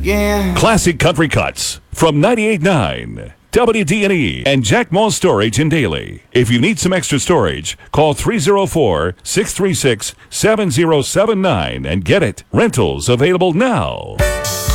again. Classic Country Cuts from 98.9 WDNE and Jack Moss Storage in Daly. If you need some extra storage, call 304-636-7079 and get it. Rentals available now.